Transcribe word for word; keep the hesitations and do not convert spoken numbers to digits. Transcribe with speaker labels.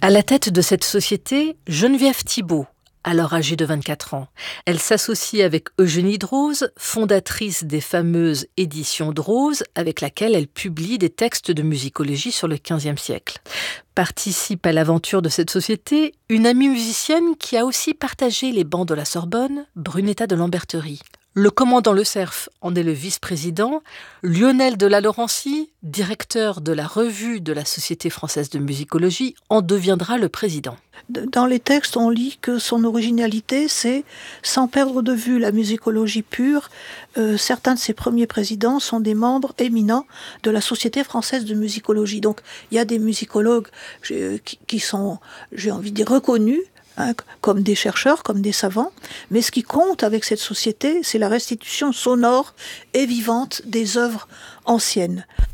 Speaker 1: À la tête de cette société, Geneviève Thibault, alors âgée de vingt-quatre ans. Elle s'associe avec Eugénie Droz, fondatrice des fameuses éditions Droz, avec laquelle elle publie des textes de musicologie sur le quinzième siècle. Participe à l'aventure de cette société une amie musicienne qui a aussi partagé les bancs de la Sorbonne, Brunetta de Lamberterie. Le commandant Le Cerf en est le vice-président, Lionel de la Laurencie, directeur de la revue de la Société française de musicologie, en deviendra le président.
Speaker 2: Dans les textes, on lit que son originalité, c'est, sans perdre de vue la musicologie pure, euh, certains de ses premiers présidents sont des membres éminents de la Société française de musicologie. Donc, il y a des musicologues euh, qui, qui sont, j'ai envie de dire, reconnus, Hein, comme des chercheurs, comme des savants. Mais ce qui compte avec cette société, c'est la restitution sonore et vivante des œuvres anciennes.